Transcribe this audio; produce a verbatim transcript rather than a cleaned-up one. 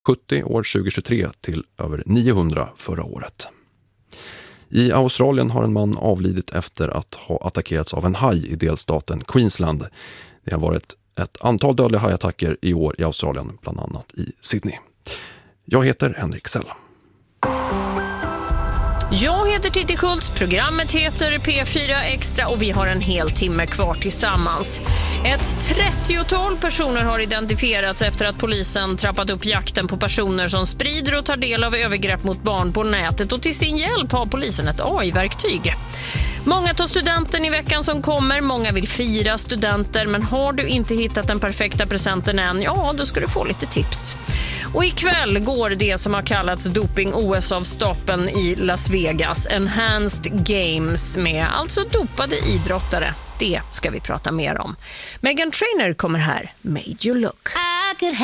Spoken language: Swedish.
sjuttio år tjugohundratjugotre till över niohundra förra året. I Australien har en man avlidit efter att ha attackerats av en haj i delstaten Queensland. Det har varit ett antal dödliga hajattacker i år i Australien, bland annat i Sydney. Jag heter Henrik Sell. Jag heter Titti Schultz, programmet heter P fyra Extra och vi har en hel timme kvar tillsammans. Ett trettiotal personer har identifierats efter att polisen trappat upp jakten på personer som sprider och tar del av övergrepp mot barn på nätet, och till sin hjälp har polisen ett A I-verktyg. Många tar studenten i veckan som kommer, många vill fira studenter, men har du inte hittat den perfekta presenten än, ja då ska du få lite tips. Och ikväll går det som har kallats doping-O S av stapeln i Las Vegas, Enhanced Games, med alltså dopade idrottare. Det ska vi prata mer om. Meghan Trainor kommer här, Made You Look.